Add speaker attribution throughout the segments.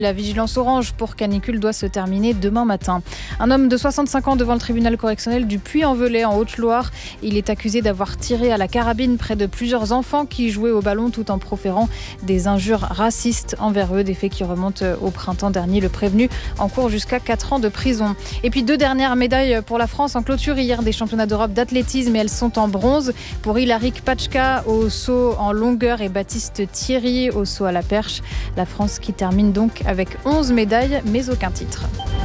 Speaker 1: La vigilance orange pour canicule doit se terminer demain matin. Un homme de 65 ans devant le tribunal correctionnel du Puy-en-Velay en Haute-Loire. Il est accusé d'avoir tiré à la carabine près de plusieurs enfants qui jouaient au ballon tout en proférant des injures racistes envers eux. Des faits qui remontent au printemps dernier. Le prévenu encourt jusqu'à 4 ans de prison. Et puis 2 dernières médailles pour la France en clôture hier des championnats d'Europe d'athlétisme et elles sont en bronze. Pour Hilary Pachka au saut en longueur et Baptiste Thierry au saut à la perche. La France qui termine donc avec 11 médailles, mais aucun titre.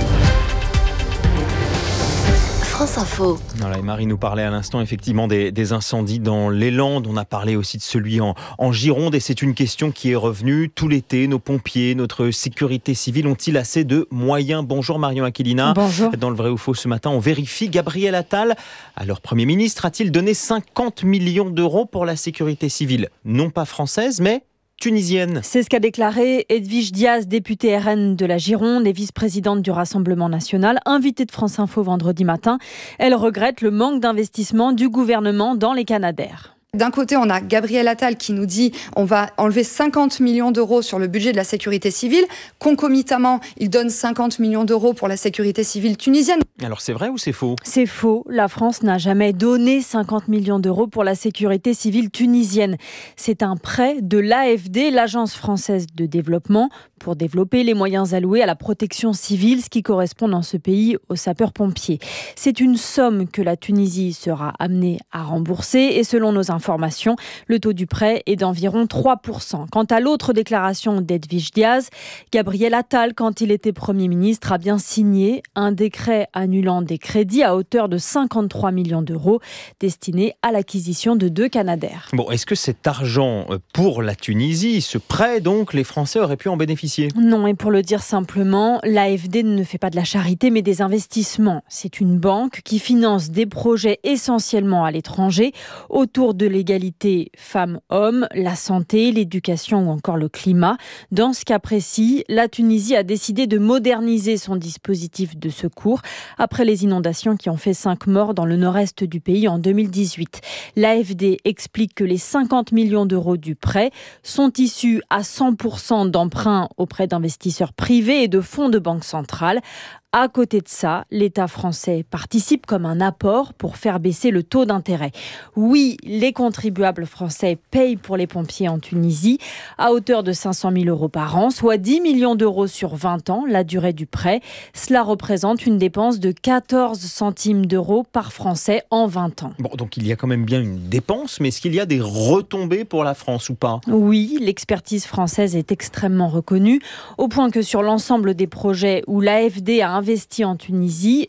Speaker 2: France Info.
Speaker 3: Voilà, et Marie nous parlait à l'instant effectivement des incendies dans les Landes. On a parlé aussi de celui en Gironde et c'est une question qui est revenue tout l'été. Nos pompiers, notre sécurité civile ont-ils assez de moyens ? Bonjour Marion Aquilina.
Speaker 1: Bonjour.
Speaker 3: Dans le vrai ou faux ce matin, on vérifie. Gabriel Attal, alors Premier ministre, a-t-il donné 50 millions d'euros pour la sécurité civile ? Non pas française, mais tunisienne.
Speaker 4: C'est ce qu'a déclaré Edwige Diaz, députée RN de la Gironde et vice-présidente du Rassemblement national, invitée de France Info vendredi matin. Elle regrette le manque d'investissement du gouvernement dans les Canadair.
Speaker 5: D'un côté, on a Gabriel Attal qui nous dit on va enlever 50 millions d'euros sur le budget de la sécurité civile. Concomitamment, il donne 50 millions d'euros pour la sécurité civile tunisienne.
Speaker 3: Alors c'est vrai ou c'est faux ?
Speaker 4: C'est faux. La France n'a jamais donné 50 millions d'euros pour la sécurité civile tunisienne. C'est un prêt de l'AFD, l'Agence française de développement, pour développer les moyens alloués à la protection civile, ce qui correspond dans ce pays aux sapeurs-pompiers. C'est une somme que la Tunisie sera amenée à rembourser et selon nos informations, le taux du prêt est d'environ 3%. Quant à l'autre déclaration d'Edwige Diaz, Gabriel Attal, quand il était Premier ministre, a bien signé un décret annulant des crédits à hauteur de 53 millions d'euros destinés à l'acquisition de 2 Canadair.
Speaker 3: Bon, est-ce que cet argent pour la Tunisie, ce prêt donc, les Français auraient pu en bénéficier ?
Speaker 4: Non, et pour le dire simplement, l'AFD ne fait pas de la charité mais des investissements. C'est une banque qui finance des projets essentiellement à l'étranger autour de l'égalité femmes-hommes, la santé, l'éducation ou encore le climat. Dans ce cas précis, la Tunisie a décidé de moderniser son dispositif de secours après les inondations qui ont fait 5 morts dans le nord-est du pays en 2018. L'AFD explique que les 50 millions d'euros du prêt sont issus à 100% d'emprunts auprès d'investisseurs privés et de fonds de banque centrale. À côté de ça, l'État français participe comme un apport pour faire baisser le taux d'intérêt. Oui, les contribuables français payent pour les pompiers en Tunisie à hauteur de 500 000 euros par an, soit 10 millions d'euros sur 20 ans, la durée du prêt. Cela représente une dépense de 14 centimes d'euros par Français en 20 ans.
Speaker 3: Bon, donc il y a quand même bien une dépense, mais est-ce qu'il y a des retombées pour la France ou pas ?
Speaker 4: Oui, l'expertise française est extrêmement reconnue, au point que sur l'ensemble des projets où l'AFD a investi en Tunisie,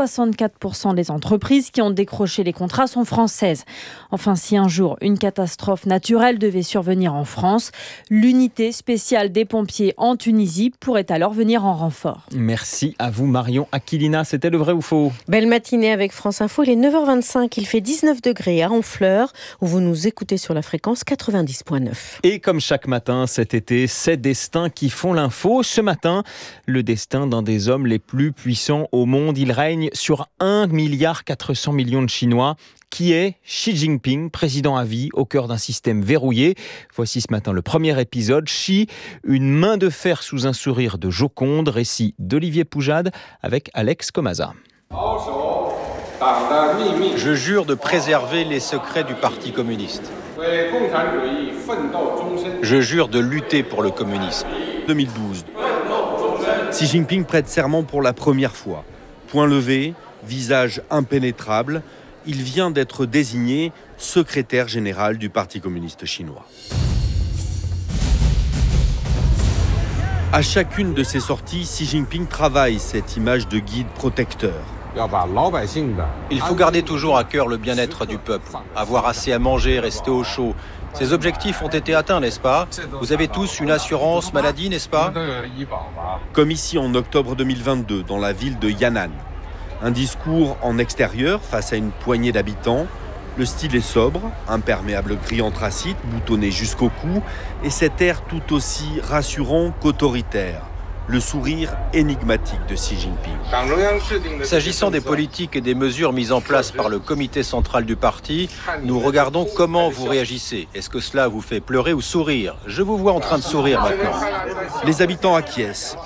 Speaker 4: 64% des entreprises qui ont décroché les contrats sont françaises. Enfin, si un jour une catastrophe naturelle devait survenir en France, l'unité spéciale des pompiers en Tunisie pourrait alors venir en renfort.
Speaker 3: Merci à vous Marion Aquilina, c'était le vrai ou faux ?
Speaker 2: Belle matinée avec France Info, il est 9h25, il fait 19 degrés à Honfleur, où vous nous écoutez sur la fréquence 90.9.
Speaker 3: Et comme chaque matin cet été, ces destins qui font l'info. Ce matin, le destin d'un des hommes les plus puissants au monde. Il règne sur 1,4 milliard de Chinois. Qui est Xi Jinping, président à vie, au cœur d'un système verrouillé. Voici ce matin le premier épisode. Xi, une main de fer sous un sourire de Joconde. Récit d'Olivier Poujade avec Alex Comaza.
Speaker 6: Je jure de préserver les secrets du Parti communiste. Je jure de lutter pour le communisme.
Speaker 7: 2012. Xi Jinping prête serment pour la première fois. Point levé, visage impénétrable, il vient d'être désigné secrétaire général du Parti communiste chinois. À chacune de ses sorties, Xi Jinping travaille cette image de guide protecteur.
Speaker 6: Il faut garder toujours à cœur le bien-être du peuple, avoir assez à manger, rester au chaud. Ces objectifs ont été atteints, n'est-ce pas ? Vous avez tous une assurance maladie, n'est-ce pas ?
Speaker 7: Comme ici en octobre 2022, dans la ville de Yan'an. Un discours en extérieur face à une poignée d'habitants. Le style est sobre, imperméable gris anthracite, boutonné jusqu'au cou, et cet air tout aussi rassurant qu'autoritaire. le sourire énigmatique de Xi Jinping.
Speaker 6: S'agissant des politiques et des mesures mises en place par le comité central du parti, nous regardons comment vous réagissez. Est-ce que cela vous fait pleurer ou sourire ? Je vous vois en train de sourire maintenant.
Speaker 7: Les habitants acquiescent.